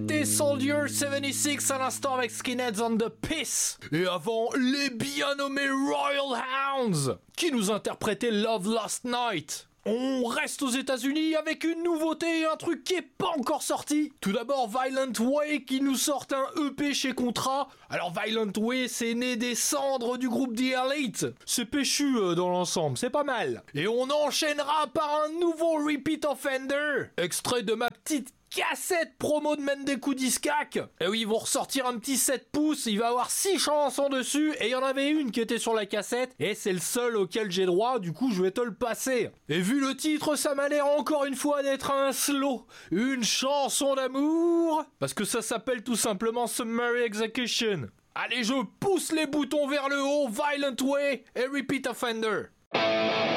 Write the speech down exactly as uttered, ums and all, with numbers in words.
C'était Soldier soixante-six à l'instant avec Skinheads on the Piss. Et avant, les bien nommés Royal Hounds qui nous interprétaient Love Last Night. On reste aux États-Unis avec une nouveauté et un truc qui est pas encore sorti. Tout d'abord, Violent Way qui nous sort un E P chez Contra. Alors Violent Way, c'est né des cendres du groupe The Elite. C'est péchu euh, dans l'ensemble, c'est pas mal. Et on enchaînera par un nouveau Repeat Offender, extrait de ma petite cassette promo de Mendeku Discac. Et oui, ils vont ressortir un petit sept pouces, il va y avoir six chansons dessus, et il y en avait une qui était sur la cassette, et c'est le seul auquel j'ai droit, du coup je vais te le passer. Et vu le titre, ça m'a l'air encore une fois d'être un slow, une chanson d'amour, parce que ça s'appelle tout simplement Summary Execution. Allez, je pousse les boutons vers le haut, Violent Way et Repeat Offender.